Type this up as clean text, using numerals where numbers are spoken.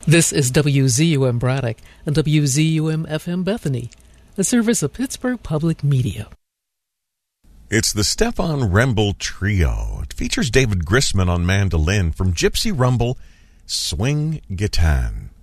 This is WZUM Braddock and WZUM-FM Bethany, a service of Pittsburgh Public Media. It's the Stefan Remble Trio. It features David Grisman on mandolin from Gypsy Rumble, Swing Gitane.